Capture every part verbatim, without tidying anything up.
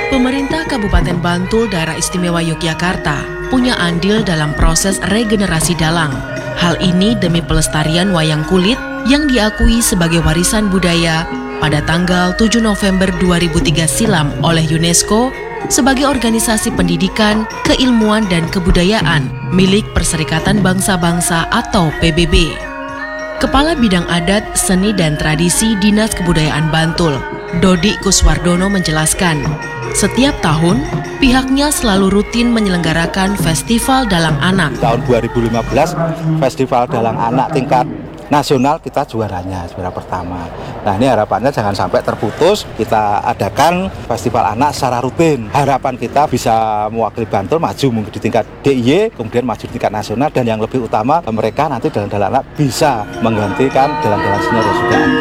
Pemerintah Kabupaten Bantul Daerah Istimewa Yogyakarta punya andil dalam proses regenerasi dalang. Hal ini demi pelestarian wayang kulit yang diakui sebagai warisan budaya pada tanggal tujuh November dua ribu tiga silam oleh UNESCO sebagai organisasi pendidikan, keilmuan, dan kebudayaan milik Perserikatan Bangsa-Bangsa atau P B B. Kepala Bidang Adat, Seni, dan Tradisi Dinas Kebudayaan Bantul, Dodi Kuswardono menjelaskan, setiap tahun pihaknya selalu rutin menyelenggarakan Festival Dalang Anak. Tahun dua ribu lima belas, Festival Dalang Anak tingkat nasional kita juaranya, juara pertama. Nah, ini harapannya jangan sampai terputus, kita adakan Festival Anak secara rutin. Harapan kita bisa mewakili Bantul maju mungkin di tingkat D I Y, kemudian maju di tingkat nasional, dan yang lebih utama mereka nanti dalang-dalang anak bisa menggantikan dalang-dalang senior yang sudah ada.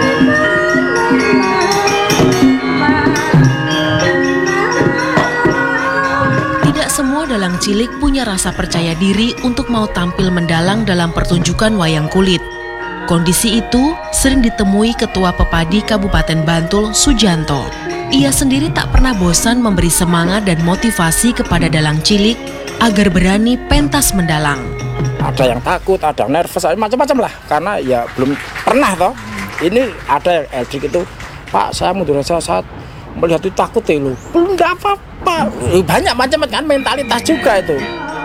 Tidak semua dalang cilik punya rasa percaya diri untuk mau tampil mendalang dalam pertunjukan wayang kulit. Kondisi itu sering ditemui Ketua Pepadi Kabupaten Bantul, Sujanto. Ia sendiri tak pernah bosan memberi semangat dan motivasi kepada dalang cilik agar berani pentas mendalang. Ada yang takut, ada yang nervous, macam-macam lah. Karena ya belum pernah toh. Ini ada yang Eldrik itu, Pak, saya mundur saja saat melihat itu takut ya lu. Belum, nggak apa-apa. Banyak macam-macam kan mentalitas juga itu.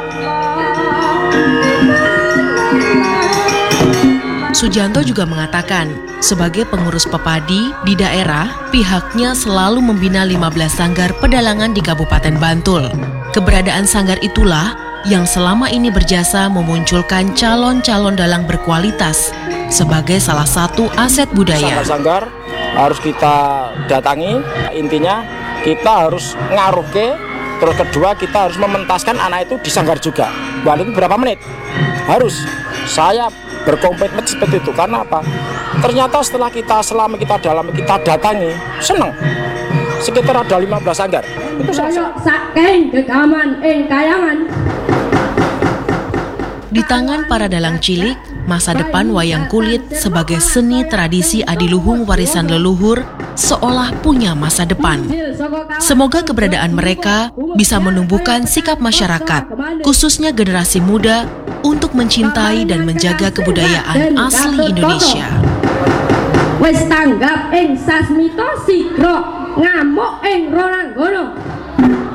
Sujanto juga mengatakan, sebagai pengurus Pepadi di daerah, pihaknya selalu membina lima belas sanggar pedalangan di Kabupaten Bantul. Keberadaan sanggar itulah yang selama ini berjasa memunculkan calon-calon dalang berkualitas sebagai salah satu aset budaya. Sanggar-sanggar harus kita datangi, intinya kita harus ngaruhke, terus kedua kita harus mementaskan anak itu di sanggar juga. Walaupun berapa menit? Harus. Saya berkomitmen seperti itu, karena apa? Ternyata setelah kita selama kita dalam kita datangi, senang. Sekitar ada lima belas sanggar. Itu saking kegaman ing kayangan. Di tangan para dalang cilik, masa depan wayang kulit sebagai seni tradisi adiluhung warisan leluhur seolah punya masa depan. Semoga keberadaan mereka bisa menumbuhkan sikap masyarakat, khususnya generasi muda, untuk mencintai dan menjaga kebudayaan asli Indonesia. Wis tanggap ing sasmita sigro ngamuk ing roranggono.